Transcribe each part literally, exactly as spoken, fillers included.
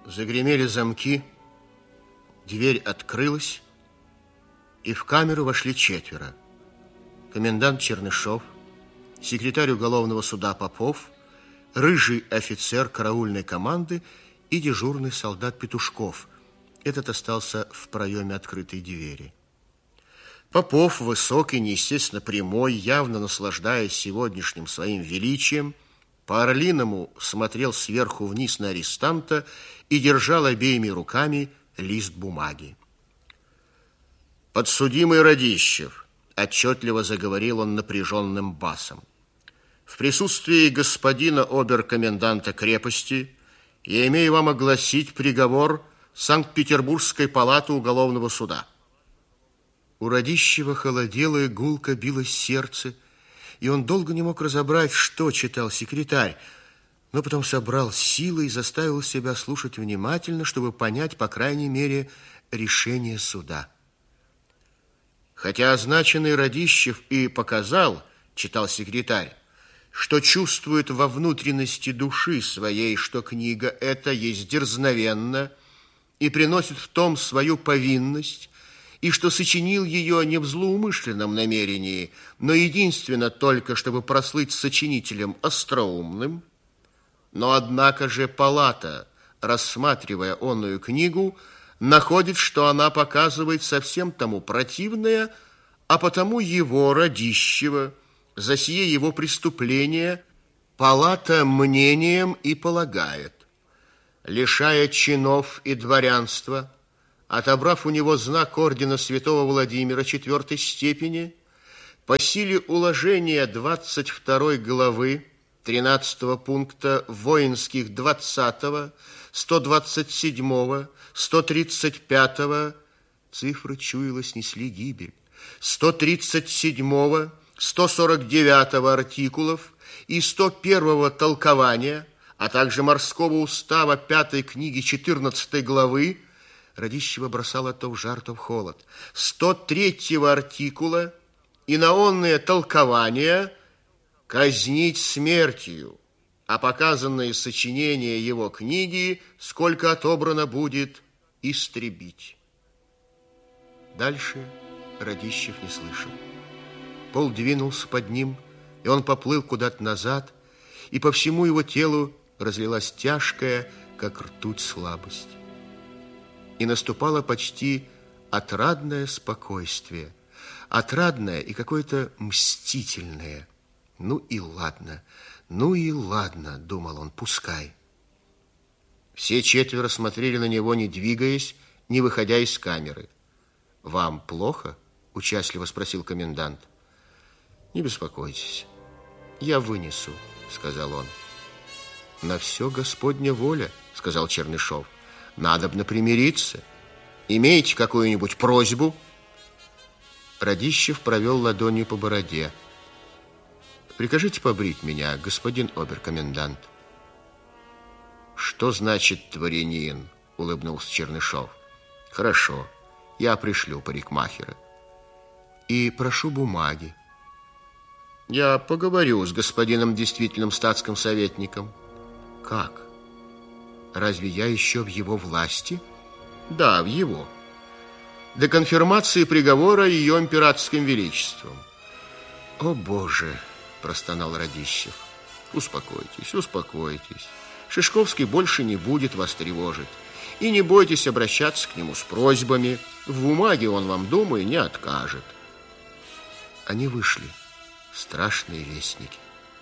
Загремели замки, дверь открылась, и в камеру вошли четверо. Комендант Чернышов, секретарь уголовного суда Попов, рыжий офицер караульной команды и дежурный солдат Петушков. Этот остался в проеме открытой двери. Попов, высокий, неестественно прямой, явно наслаждаясь сегодняшним своим величием, по-орлиному смотрел сверху вниз на арестанта и держал обеими руками лист бумаги. «Подсудимый Радищев», — отчетливо заговорил он напряженным басом, «в присутствии господина обер-коменданта крепости я имею вам огласить приговор Санкт-Петербургской палаты уголовного суда». У Радищева холодело и гулко билось сердце, и он долго не мог разобрать, что читал секретарь, но потом собрал силы и заставил себя слушать внимательно, чтобы понять, по крайней мере, решение суда. Хотя означенный Радищев и показал, читал секретарь, что чувствует во внутренности души своей, что книга эта есть дерзновенна и приносит в том свою повинность, и что сочинил ее не в злоумышленном намерении, но единственно только, чтобы прослыть сочинителем остроумным. Но, однако же, палата, рассматривая онную книгу, находит, что она показывает совсем тому противное, а потому его, Радищева, за сие его преступление, палата мнением и полагает, лишая чинов и дворянства, отобрав у него знак ордена святого Владимира четвертой степени, по силе уложения двадцать второй главы тринадцатого пункта воинских двадцатого, сто двадцать седьмого, сто тридцать пятого, цифры чуяло снесли гибель, сто тридцать седьмого, сто сорок девятого артикулов и сто первого толкования, а также морского устава пятой книги четырнадцатой главы, Радищева бросало то в жар, то в холод, сто третьего артикула и наонное толкование казнить смертью, а показанное сочинение его книги, сколько отобрано будет, истребить. Дальше Радищев не слышал. Пол двинулся под ним, и он поплыл куда-то назад, и по всему его телу разлилась тяжкая, как ртуть, слабость. И наступало почти отрадное спокойствие, отрадное и какое-то мстительное. Ну и ладно, ну и ладно, думал он, пускай. Все четверо смотрели на него, не двигаясь, не выходя из камеры. «Вам плохо?» – участливо спросил комендант. «Не беспокойтесь, я вынесу», – сказал он. «На все Господня воля», – сказал Чернышов. «Надобно примириться. Имеете какую-нибудь просьбу?» Радищев провел ладонью по бороде. «Прикажите побрить меня, господин обер-комендант». «Что значит дворянин?» – улыбнулся Чернышов. «Хорошо, я пришлю парикмахера. И прошу бумаги. Я поговорю с господином действительным статским советником». «Как? Разве я еще в его власти?» «Да, в его. До конфирмации приговора ее императорским величеством». «О, Боже!» – простонал Радищев. «Успокойтесь, успокойтесь. Шишковский больше не будет вас тревожить. И не бойтесь обращаться к нему с просьбами. В бумаге он вам, думаю, не откажет». Они вышли, страшные вестники.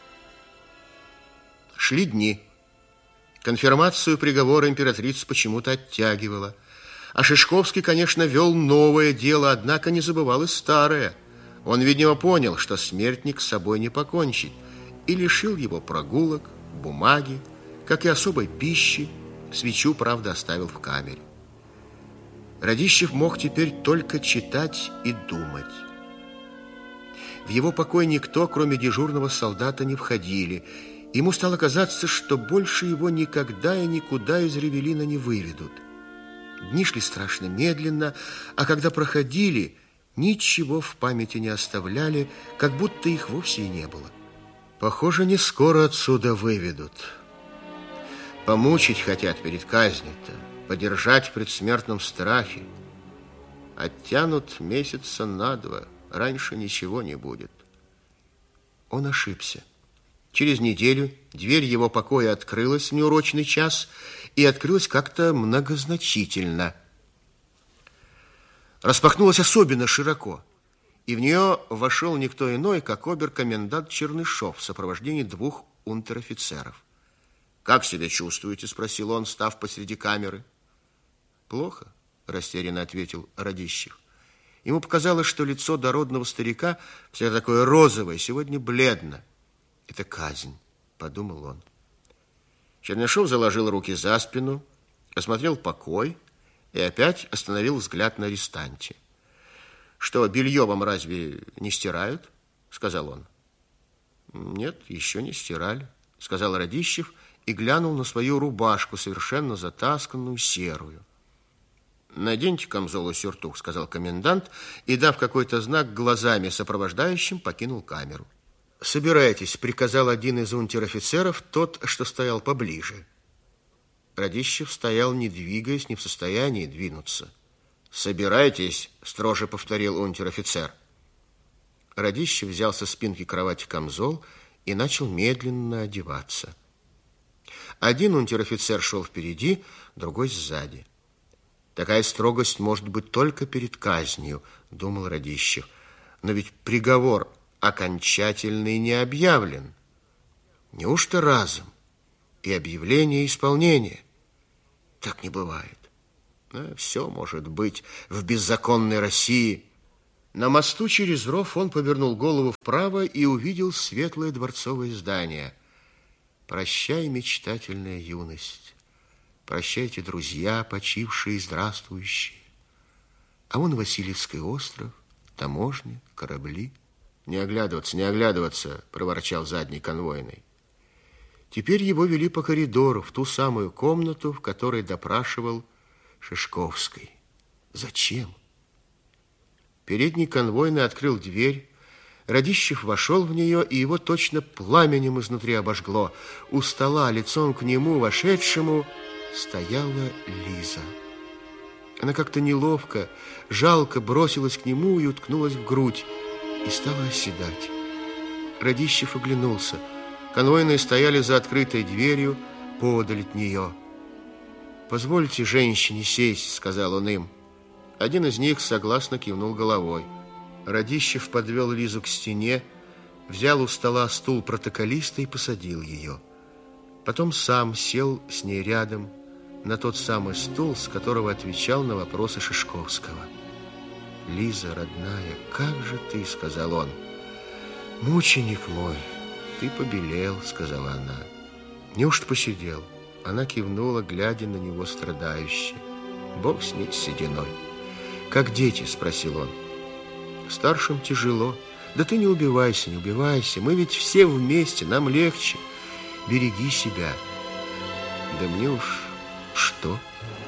Шли дни. Конфирмацию приговора императрица почему-то оттягивала. А Шишковский, конечно, вел новое дело, однако не забывал и старое. Он, видимо, понял, что смертник с собой не покончит, и лишил его прогулок, бумаги, как и особой пищи. Свечу, правда, оставил в камере. Радищев мог теперь только читать и думать. В его покой никто, кроме дежурного солдата, не входили. Ему стало казаться, что больше его никогда и никуда из Ревелина не выведут. Дни шли страшно медленно, а когда проходили, ничего в памяти не оставляли, как будто их вовсе и не было. Похоже, не скоро отсюда выведут. Помучить хотят перед казнью-то, подержать в предсмертном страхе. Оттянут месяца на два, раньше ничего не будет. Он ошибся. Через неделю дверь его покоя открылась в неурочный час и открылась как-то многозначительно. Распахнулась особенно широко, и в нее вошел никто иной, как обер-комендант Чернышов в сопровождении двух унтер-офицеров. «Как себя чувствуете?» – спросил он, став посреди камеры. «Плохо», – растерянно ответил Радищев. Ему показалось, что лицо дородного старика все такое розовое, сегодня бледно. «Это казнь», – подумал он. Чернышов заложил руки за спину, осмотрел покой и опять остановил взгляд на арестанте. «Что, белье вам разве не стирают?» – сказал он. «Нет, еще не стирали», – сказал Радищев и глянул на свою рубашку, совершенно затасканную, серую. «Наденьте камзол и сюртук», – сказал комендант, и, дав какой-то знак глазами сопровождающим, покинул камеру. «Собирайтесь», – приказал один из унтер-офицеров, тот, что стоял поближе. Радищев стоял, не двигаясь, не в состоянии двинуться. «Собирайтесь», – строже повторил унтер-офицер. Радищев взял со спинки кровати камзол и начал медленно одеваться. Один унтер-офицер шел впереди, другой сзади. «Такая строгость может быть только перед казнью», – думал Радищев. «Но ведь приговор окончательный не объявлен. Неужто разом? И объявление, и исполнение? Так не бывает. Но все может быть в беззаконной России». На мосту через ров он повернул голову вправо и увидел светлое дворцовое здание. «Прощай, мечтательная юность. Прощайте, друзья, почившие и здравствующие. А вон Васильевский остров, таможня, корабли». «Не оглядываться, не оглядываться», – проворчал задний конвойный. Теперь его вели по коридору в ту самую комнату, в которой допрашивал Шишковский. Зачем? Передний конвойный открыл дверь. Радищев вошел в нее, и его точно пламенем изнутри обожгло. У стола, лицом к нему, вошедшему, стояла Лиза. Она как-то неловко, жалко бросилась к нему и уткнулась в грудь, и стала оседать. Радищев оглянулся. Конвойные стояли за открытой дверью, поодаль от нее. «Позвольте женщине сесть», — сказал он им. Один из них согласно кивнул головой. Радищев подвел Лизу к стене, взял у стола стул протоколиста и посадил ее. Потом сам сел с ней рядом на тот самый стул, с которого отвечал на вопросы Шишковского. «Лиза, родная, как же ты?» – сказал он. «Мученик мой, ты побелел», – сказала она. «Неужто посидел?» Она кивнула, глядя на него страдающе. «Бог с ней, с сединой». «Как дети?» – спросил он. «Старшим тяжело. Да ты не убивайся, не убивайся. Мы ведь все вместе, нам легче. Береги себя». «Да мне уж что?»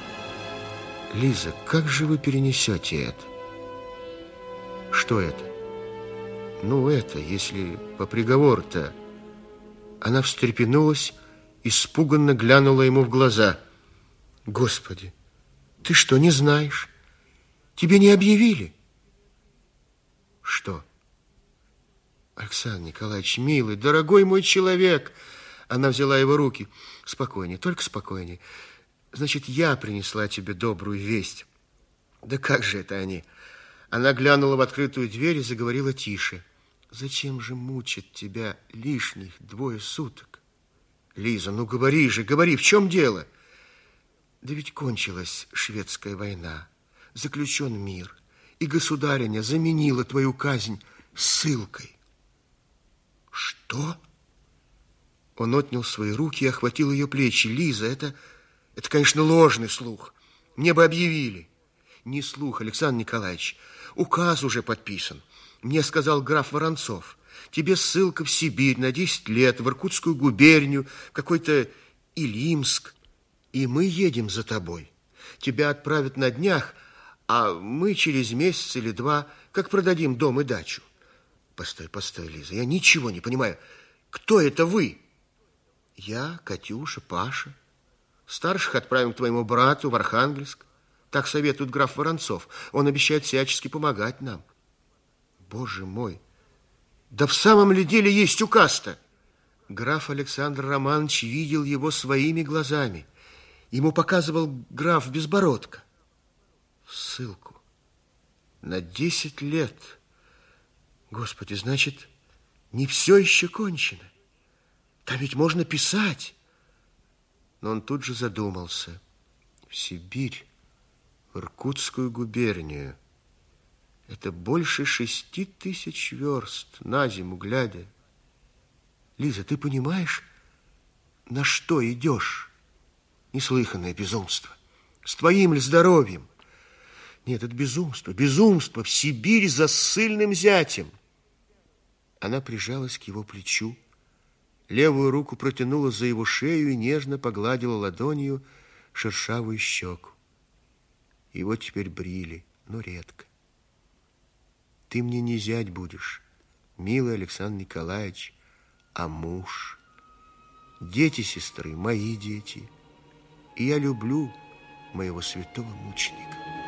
«Лиза, как же вы перенесете это?» «Что это?» «Ну, это, если по приговору-то». Она встрепенулась, испуганно глянула ему в глаза. «Господи, ты что, не знаешь? Тебе не объявили?» «Что?» «Александр Николаевич, милый, дорогой мой человек!» Она взяла его руки. «Спокойнее, только спокойнее. Значит, я принесла тебе добрую весть». «Да как же это они?» Она глянула в открытую дверь и заговорила тише. «Зачем же мучить тебя лишних двое суток?» «Лиза, ну говори же, говори, в чем дело?» «Да ведь кончилась шведская война, заключен мир, и государиня заменила твою казнь ссылкой». «Что?» Он отнял свои руки и охватил ее плечи. «Лиза, это, это, конечно, ложный слух. Мне бы объявили». «Не слух, Александр Николаевич. Указ уже подписан. Мне сказал граф Воронцов. Тебе ссылка в Сибирь на десять лет, в Иркутскую губернию, в какой-то Илимск. И мы едем за тобой. Тебя отправят на днях, а мы через месяц или два как продадим дом и дачу». «Постой, постой, Лиза, я ничего не понимаю. Кто это вы?» «Я, Катюша, Паша. Старших отправим к твоему брату в Архангельск. Так советует граф Воронцов. Он обещает всячески помогать нам. Боже мой, да в самом ли деле есть указ-то? Граф Александр Романович видел его своими глазами. Ему показывал граф Безбородко. Ссылку на десять лет. Господи, значит, не все еще кончено. Там ведь можно писать. Но он тут же задумался. В Сибирь, в Иркутскую губернию. Это больше шести тысяч верст на зиму глядя. Лиза, ты понимаешь, на что идешь? Неслыханное безумство. С твоим ли здоровьем? Нет, это безумство, безумство. В Сибирь за ссыльным зятем. Она прижалась к его плечу, левую руку протянула за его шею и нежно погладила ладонью шершавую щеку. Его теперь брили, но редко. Ты мне не зять будешь, милый Александр Николаевич, а муж. Дети сестры, мои дети. И я люблю моего святого мученика.